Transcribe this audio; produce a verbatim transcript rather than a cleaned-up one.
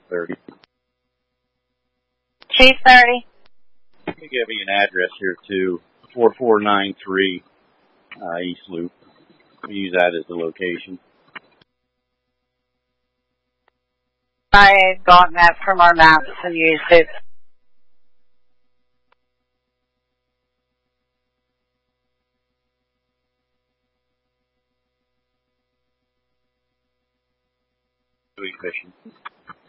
thirty. Chief thirty. Let me give you an address here too. four four nine three uh, East Loop. We use that as the location. I had gotten that from our maps and used it. Efficient.